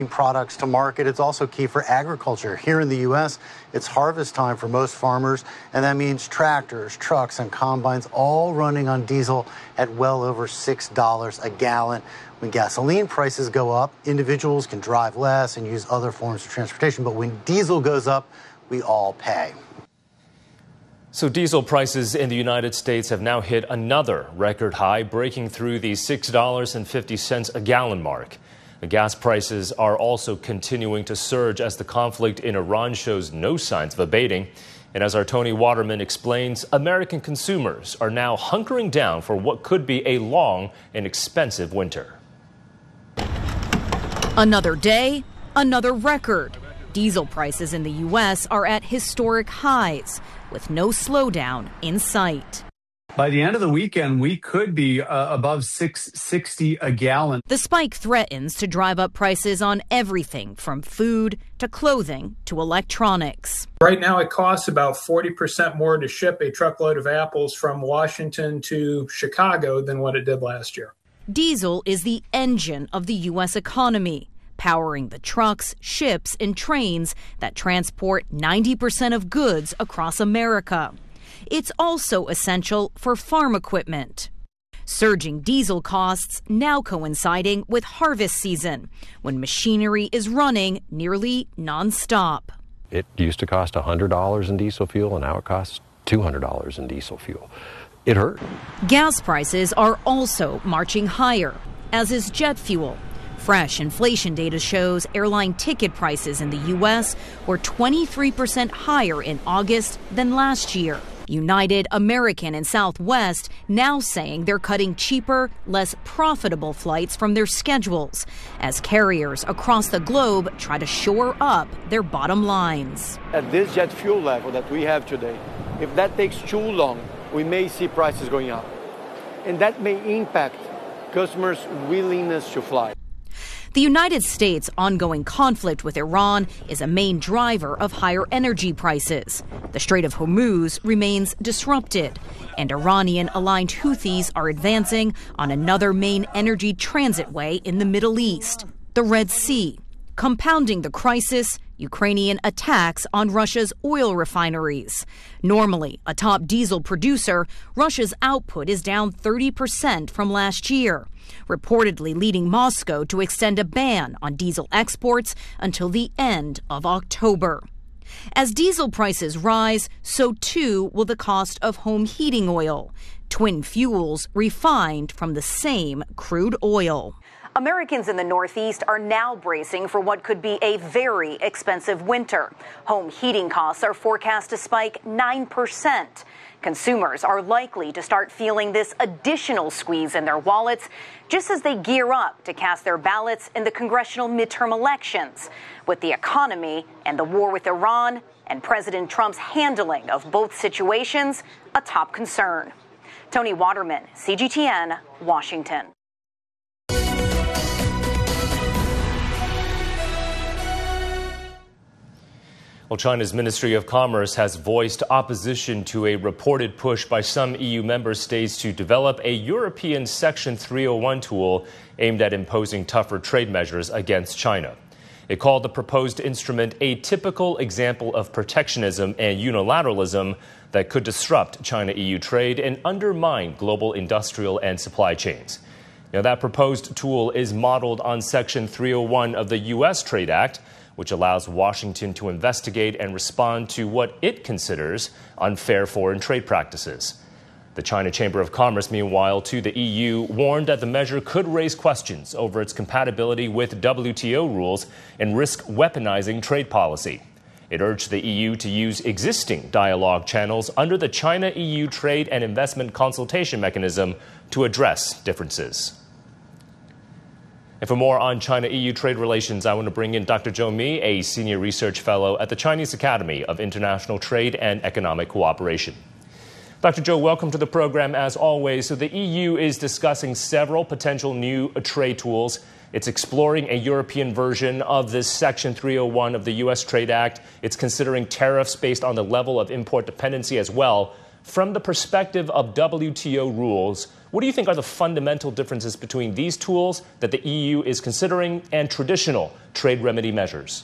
products to market. It's also key for agriculture. Here in the U.S., it's harvest time for most farmers, and that means tractors, trucks, and combines all running on diesel at well over $6 a gallon. When gasoline prices go up, individuals can drive less and use other forms of transportation, but when diesel goes up, we all pay. So diesel prices in the United States have now hit another record high, breaking through the $6.50 a gallon mark. The gas prices are also continuing to surge as the conflict in Iran shows no signs of abating. And as our Tony Waterman explains, American consumers are now hunkering down for what could be a long and expensive winter. Another day, another record. Diesel prices in the U.S. are at historic highs, with no slowdown in sight. By the end of the weekend, we could be above $6.60 a gallon. The spike threatens to drive up prices on everything from food to clothing to electronics. Right now, it costs about 40% more to ship a truckload of apples from Washington to Chicago than what it did last year. Diesel is the engine of the U.S. economy, powering the trucks, ships, and trains that transport 90% of goods across America. It's also essential for farm equipment. Surging diesel costs now coinciding with harvest season, when machinery is running nearly nonstop. It used to cost $100 in diesel fuel, and now it costs $200 in diesel fuel. It hurt. Gas prices are also marching higher, as is jet fuel. Fresh inflation data shows airline ticket prices in the U.S. were 23% higher in August than last year. United, American, and Southwest now saying they're cutting cheaper, less profitable flights from their schedules as carriers across the globe try to shore up their bottom lines. At this jet fuel level that we have today, if that takes too long, we may see prices going up. And that may impact customers' willingness to fly. The United States' ongoing conflict with Iran is a main driver of higher energy prices. The Strait of Hormuz remains disrupted, and Iranian-aligned Houthis are advancing on another main energy transit way in the Middle East, the Red Sea. Compounding the crisis, Ukrainian attacks on Russia's oil refineries. Normally a top diesel producer, Russia's output is down 30% from last year, reportedly leading Moscow to extend a ban on diesel exports until the end of October. As diesel prices rise, so too will the cost of home heating oil, twin fuels refined from the same crude oil. Americans in the Northeast are now bracing for what could be a very expensive winter. Home heating costs are forecast to spike 9%. Consumers are likely to start feeling this additional squeeze in their wallets just as they gear up to cast their ballots in the congressional midterm elections, with the economy and the war with Iran and President Trump's handling of both situations a top concern. Tony Waterman, CGTN, Washington. Well, China's Ministry of Commerce has voiced opposition to a reported push by some EU member states to develop a European Section 301 tool aimed at imposing tougher trade measures against China. It called the proposed instrument a typical example of protectionism and unilateralism that could disrupt China-EU trade and undermine global industrial and supply chains. Now, that proposed tool is modeled on Section 301 of the U.S. Trade Act, which allows Washington to investigate and respond to what it considers unfair foreign trade practices. The China Chamber of Commerce, meanwhile, to the EU, warned that the measure could raise questions over its compatibility with WTO rules and risk weaponizing trade policy. It urged the EU to use existing dialogue channels under the China-EU Trade and Investment Consultation Mechanism to address differences. And for more on China-EU trade relations, I want to bring in Dr. Zhou Mi, a senior research fellow at the Chinese Academy of International Trade and Economic Cooperation. Dr. Zhou, welcome to the program as always. So the EU is discussing several potential new trade tools. It's exploring a European version of this Section 301 of the U.S. Trade Act. It's considering tariffs based on the level of import dependency as well. From the perspective of WTO rules, what do you think are the fundamental differences between these tools that the EU is considering and traditional trade remedy measures?